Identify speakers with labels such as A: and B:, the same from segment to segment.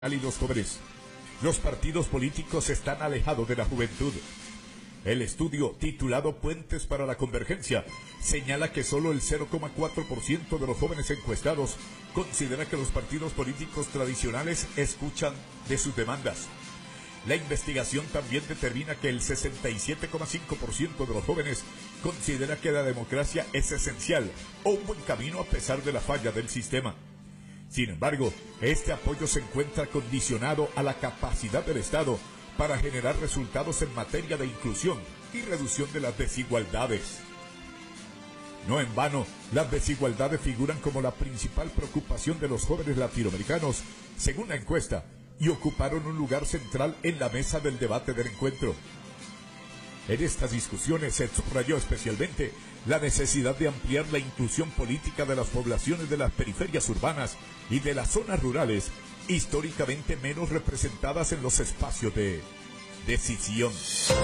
A: y los jóvenes. Los partidos políticos están alejados de la juventud. El estudio titulado Puentes para la Convergencia señala que solo el 0,4% de los jóvenes encuestados considera que los partidos políticos tradicionales escuchan de sus demandas. La investigación también determina que el 67,5% de los jóvenes considera que la democracia es esencial o un buen camino a pesar de la falla del sistema. Sin embargo, este apoyo se encuentra condicionado a la capacidad del Estado para generar resultados en materia de inclusión y reducción de las desigualdades. No en vano, las desigualdades figuran como la principal preocupación de los jóvenes latinoamericanos, según la encuesta, y ocuparon un lugar central en la mesa del debate del encuentro. En estas discusiones se subrayó especialmente la necesidad de ampliar la inclusión política de las poblaciones de las periferias urbanas y de las zonas rurales, históricamente menos representadas en los espacios de decisión.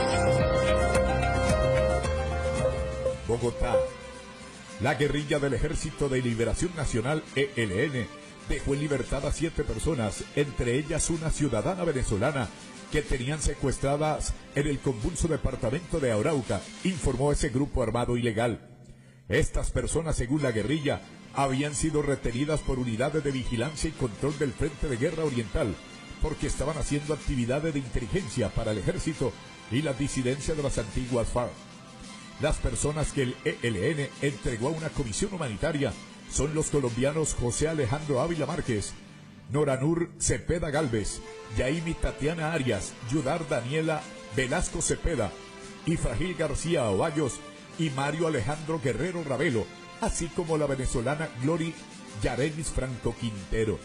A: Bogotá. La guerrilla del Ejército de Liberación Nacional, ELN, dejó en libertad a 7 personas, entre ellas una ciudadana venezolana, que tenían secuestradas en el convulso departamento de Arauca, informó ese grupo armado ilegal. Estas personas, según la guerrilla, habían sido retenidas por unidades de vigilancia y control del Frente de Guerra Oriental, porque estaban haciendo actividades de inteligencia para el ejército y la disidencia de las antiguas FARC. Las personas que el ELN entregó a una comisión humanitaria son los colombianos José Alejandro Ávila Márquez, Noranur Cepeda Galvez, Yaimi Tatiana Arias, Yudar Daniela Velasco Cepeda, Ifragil García Ovallos y Mario Alejandro Guerrero Ravelo, así como la venezolana Glory Yarelis Franco Quintero.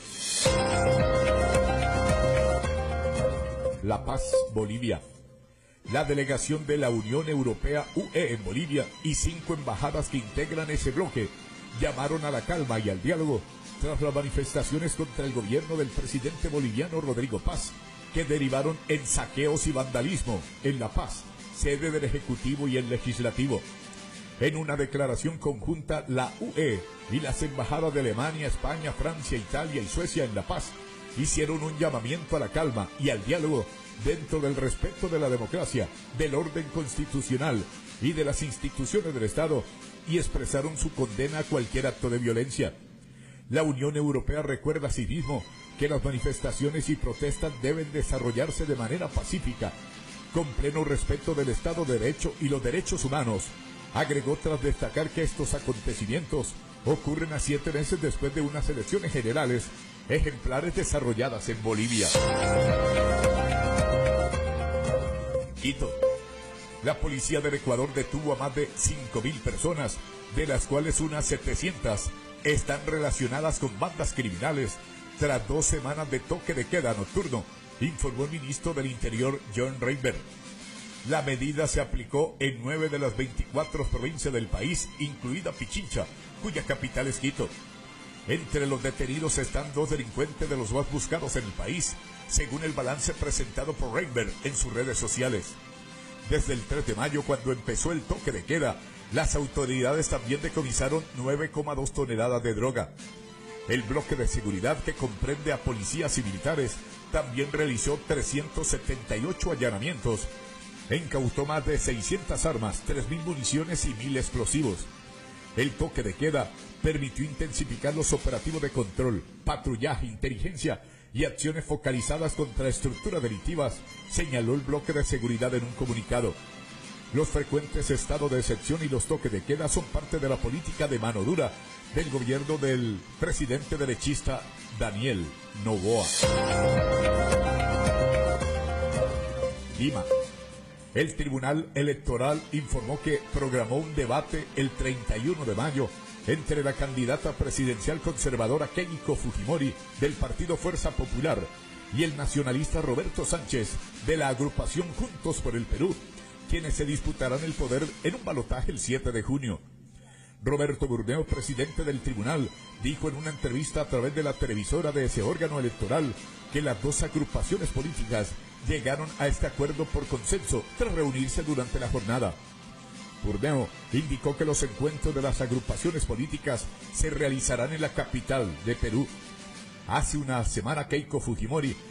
A: La Paz, Bolivia. La delegación de la Unión Europea UE en Bolivia y 5 embajadas que integran ese bloque llamaron a la calma y al diálogo tras las manifestaciones contra el gobierno del presidente boliviano Rodrigo Paz, que derivaron en saqueos y vandalismo en La Paz, sede del Ejecutivo y el Legislativo. En una declaración conjunta, la UE y las embajadas de Alemania, España, Francia, Italia y Suecia en La Paz hicieron un llamamiento a la calma y al diálogo dentro del respeto de la democracia, del orden constitucional y de las instituciones del Estado, y expresaron su condena a cualquier acto de violencia. La Unión Europea recuerda asimismo que las manifestaciones y protestas deben desarrollarse de manera pacífica, con pleno respeto del Estado de Derecho y los derechos humanos. Agregó tras destacar que estos acontecimientos ocurren a 7 meses después de unas elecciones generales ejemplares desarrolladas en Bolivia. Quito. La policía del Ecuador detuvo a más de 5.000 personas, de las cuales unas 700 están relacionadas con bandas criminales, tras 2 semanas de toque de queda nocturno, informó el ministro del Interior, John Reinberg. La medida se aplicó en 9 de las 24 provincias del país, incluida Pichincha, cuya capital es Quito. Entre los detenidos están 2 delincuentes de los más buscados en el país, según el balance presentado por Reinberg en sus redes sociales. Desde el 3 de mayo, cuando empezó el toque de queda, las autoridades también decomisaron 9,2 toneladas de droga. El bloque de seguridad, que comprende a policías y militares, también realizó 378 allanamientos. Incautó más de 600 armas, 3.000 municiones y 1.000 explosivos. El toque de queda permitió intensificar los operativos de control, patrullaje, inteligencia y acciones focalizadas contra estructuras delictivas, señaló el bloque de seguridad en un comunicado. Los frecuentes estados de excepción y los toques de queda son parte de la política de mano dura del gobierno del presidente derechista Daniel Noboa. Lima. El Tribunal Electoral informó que programó un debate el 31 de mayo entre la candidata presidencial conservadora Keiko Fujimori del partido Fuerza Popular y el nacionalista Roberto Sánchez de la agrupación Juntos por el Perú, quienes se disputarán el poder en un balotaje el 7 de junio. Roberto Burneo, presidente del tribunal, dijo en una entrevista a través de la televisora de ese órgano electoral que las 2 agrupaciones políticas llegaron a este acuerdo por consenso tras reunirse durante la jornada. Burneo indicó que los encuentros de las agrupaciones políticas se realizarán en la capital de Perú. Hace una semana Keiko Fujimori